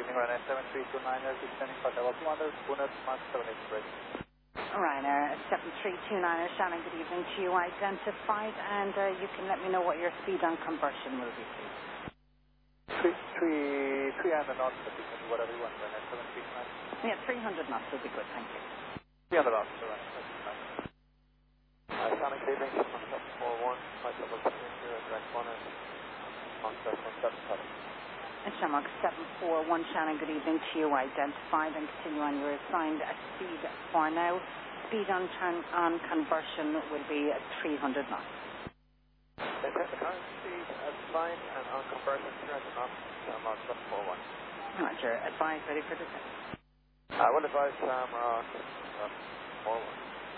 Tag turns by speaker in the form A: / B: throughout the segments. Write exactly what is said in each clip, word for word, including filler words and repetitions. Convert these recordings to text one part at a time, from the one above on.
A: evening, Ryanair seven three two nine, is descending for level two hundred, Bunat, Mark seven eight bridge.
B: Ryanair seven three two nine, Shannon, good evening to you. Identified, and uh, you can let me know what your speed on conversion will be, please.
A: Three, three, three hundred knots, but you can do whatever you want, Ryanair seven three two nine.
B: Yeah, three hundred knots will be good, thank you.
A: three hundred knots, Ryanair seven three two nine. Uh, Shannon, good evening, seven four one, five double two zero, direct one, and Mark seven seven seven.
B: And Shamrock seven four one, Shannon, good evening to you. Identified, and continue on your assigned speed for now. Speed on, turn, on conversion will be at three hundred knots.
A: The current speed as fine and on conversion three hundred knots, Shamrock seven four one.
B: Roger, advise, ready for descent.
A: I will advise Shamrock seven four one.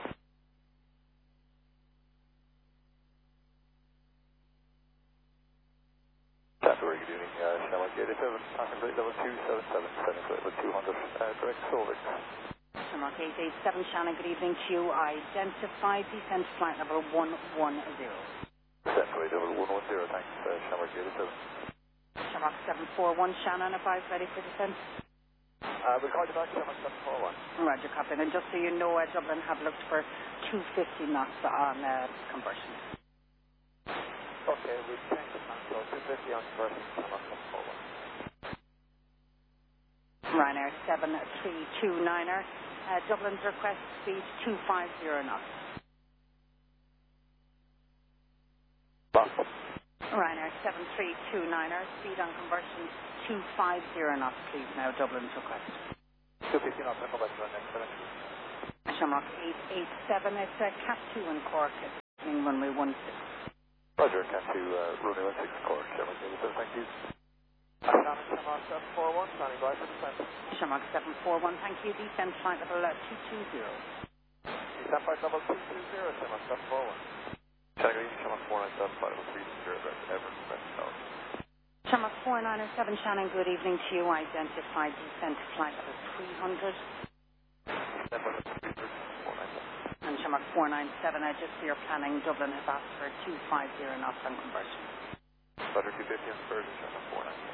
A: January, good evening, uh, Shamrock eighty-seven, passing flight level two seven seven, sending flight level two hundred, uh, direct Solvik.
B: Shamrock eight eight seven, Shannon, good evening to you. Identified, descent flight level one one zero.
A: Descent flight level one one zero, thanks, uh, Shamrock eighty-seven.
B: Shamrock seven four one, Shannon, advise, ready for descent.
A: Uh, we'll call you back, Shamrock seven four one.
B: Roger, copy. And just so you know, uh, Dublin have looked for two fifty knots on uh, conversion.
A: Okay, we've changed the time, so two fifty on conversion, Shamrock seven four one.
B: Ryanair seven three two nine, uh, Dublin's request speed two fifty knots.
A: Box.
B: Ryanair seven three two nine, speed on conversion two fifty knots, please, now Dublin's request.
A: two fifty knots on conversion, Ryanair seven three.
B: Shamrock eight eight seven, it's uh, Cat two in Cork, in runway one six.
A: Roger, Cat two, uh, runway one six, Cork, Shamrock eighty-seven, thank you. Shannon, Shamrock seven four one, standing by for descent.
B: Shamrock seven four one, thank you. Descent flight level uh, two two zero.
A: Descent flight level two two zero, Shamrock seven four one. Shannon, Shamrock four nine seven, flight level three zero, direct Everett, West Tower.
B: Shamrock four nine seven, Shannon, good evening to you. Identified, descent flight level three hundred.
A: Descent flight level three hundred, four nine seven.
B: And Shamrock four nine seven, uh, just for your planning, Dublin have asked for two fifty knots on conversion.
A: Roger, two fifty on conversion, Shamrock four nine seven.